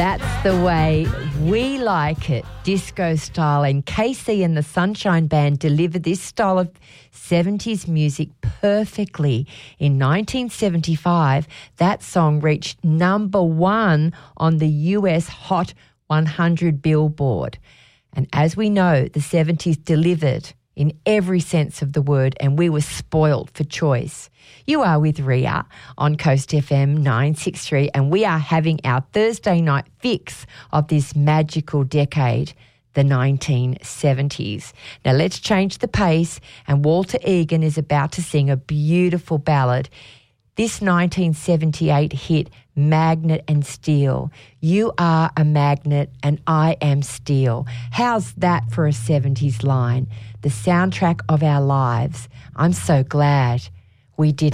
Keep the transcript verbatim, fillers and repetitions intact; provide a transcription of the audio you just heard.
That's the way we like it, disco style. And K C and the Sunshine Band delivered this style of seventies music perfectly. In nineteen seventy-five, that song reached number one on the U S Hot one hundred Billboard. And as we know, the seventies delivered in every sense of the word, and we were spoilt for choice. You are with Ria on Coast F M nine sixty-three, and we are having our Thursday night fix of this magical decade, the nineteen seventies. Now let's change the pace, and Walter Egan is about to sing a beautiful ballad. This nineteen seventy-eight hit, Magnet and Steel. You are a magnet and I am steel. How's that for a seventies line? The soundtrack of our lives. I'm so glad we did